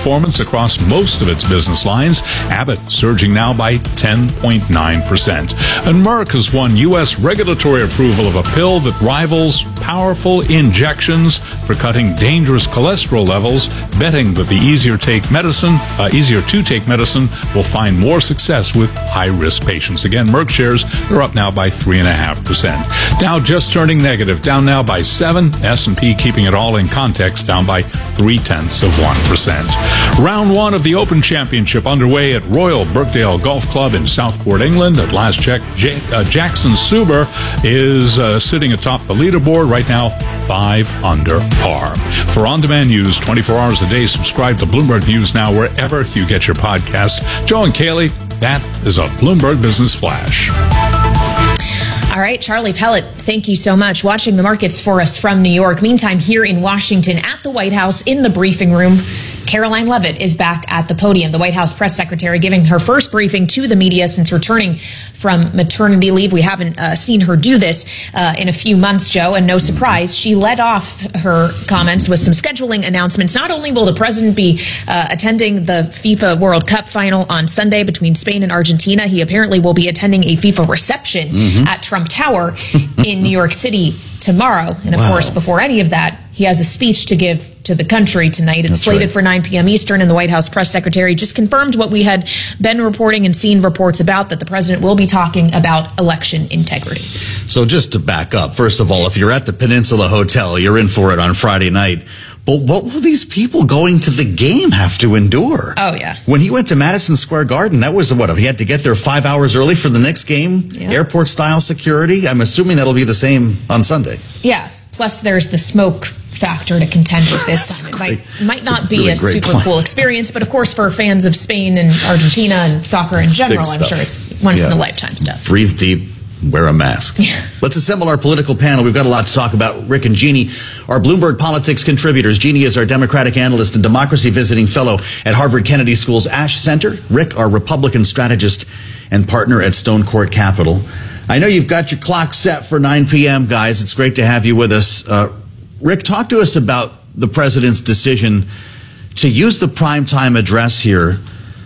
performance across most of its business lines. Abbott surging now by 10.9%. And Merck has won U.S. regulatory approval of a pill that rivals powerful injections for cutting dangerous cholesterol levels, betting that the easier to take medicine will find more success with high-risk patients. Again, Merck shares are up now by 3.5%. Dow just turning negative, down now by 7. S&P keeping it all in context, down by 0.3%. Round 1 of the Open Championship underway at Royal Birkdale Golf Club in Southport, England. At last check, Jackson Suber is sitting atop the leaderboard right now, 5 under par. For on-demand news 24 hours a day, subscribe to Bloomberg News Now wherever you get your podcast. Joe and Kaylee, that is a Bloomberg Business Flash. All right, Charlie Pellet, thank you so much. Watching the markets for us from New York. Meantime, here in Washington at the White House in the briefing room, Caroline Leavitt is back at the podium, the White House press secretary, giving her first briefing to the media since returning from maternity leave. We haven't seen her do this in a few months, Joe, and no surprise, she led off her comments with some scheduling announcements. Not only will the president be attending the FIFA World Cup final on Sunday between Spain and Argentina, he apparently will be attending a FIFA reception at Trump Tower in New York City tomorrow. And of course, before any of that, he has a speech to give to the country tonight. It's slated for 9 p.m. Eastern, and the White House press secretary just confirmed what we had been reporting and seen reports about, that the president will be talking about election integrity. So just to back up, first of all, if you're at the Peninsula Hotel, you're in for it on Friday night. But what will these people going to the game have to endure? Oh, yeah. When he went to Madison Square Garden, that was what? If he had to get there 5 hours early for the next game? Yeah. Airport-style security? I'm assuming that'll be the same on Sunday. Yeah. Plus, there's the smoke factor to contend with this time. It might not be a super cool experience, but of course for fans of Spain and Argentina and soccer in general, I'm sure it's once-in-a-lifetime stuff. Breathe deep. Wear a mask. Yeah. Let's assemble our political panel. We've got a lot to talk about. Rick and Jeannie, our Bloomberg Politics contributors. Jeannie is our Democratic analyst and democracy visiting fellow at Harvard Kennedy School's Ash Center. Rick, our Republican strategist and partner at Stone Court Capital. I know you've got your clock set for 9 p.m., guys. It's great to have you with us. Rick, talk to us about the president's decision to use the primetime address here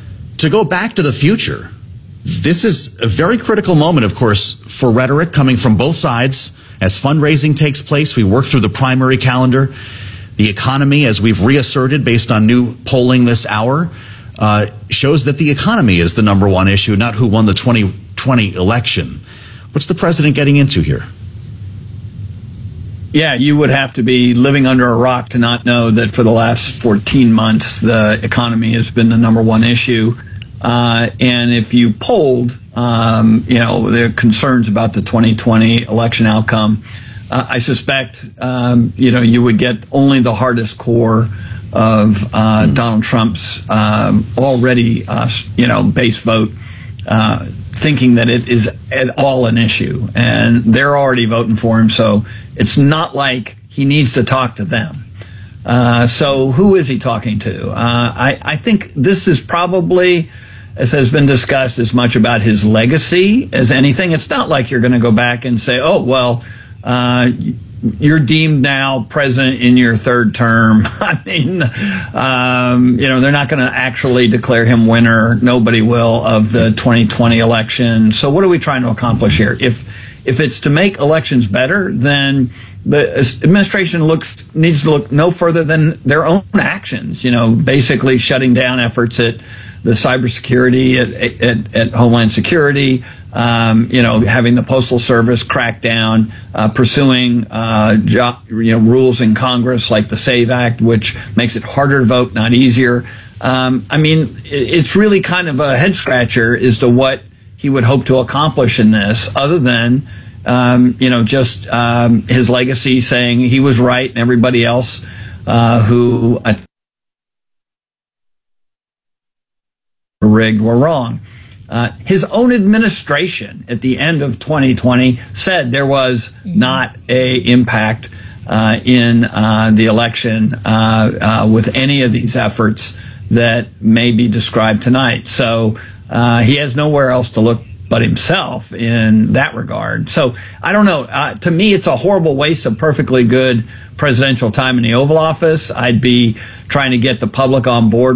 to go back to the future. This is a very critical moment, of course, for rhetoric coming from both sides. As fundraising takes place, we work through the primary calendar. The economy, as we've reasserted based on new polling this hour, shows that the economy is the number one issue, not who won the 2020 election. What's the president getting into here? Yeah, you would have to be living under a rock to not know that for the last 14 months, the economy has been the number one issue. And if you polled, the concerns about the 2020 election outcome, I suspect, you would get only the hardest core of Donald Trump's already, base vote, thinking that it is at all an issue. And they're already voting for him, so it's not like he needs to talk to them. So who is he talking to? I think this is probably, as has been discussed, as much about his legacy as anything. It's not like you're going to go back and say, oh, well, you're deemed now president in your third term. I mean, they're not going to actually declare him winner. Nobody will of the 2020 election. So what are we trying to accomplish here? If it's to make elections better, then the administration needs to look no further than their own actions, basically shutting down efforts at the cybersecurity, at Homeland Security, having the Postal Service crack down, pursuing rules in Congress like the SAVE Act, which makes it harder to vote, not easier. It's really kind of a head-scratcher as to what he would hope to accomplish in this, other than his legacy saying he was right and everybody else who rigged were wrong. His own administration at the end of 2020 said there was not a impact in the election with any of these efforts that may be described tonight. So he has nowhere else to look but himself in that regard. So I don't know. To me, it's a horrible waste of perfectly good presidential time in the Oval Office. I'd be trying to get the public on board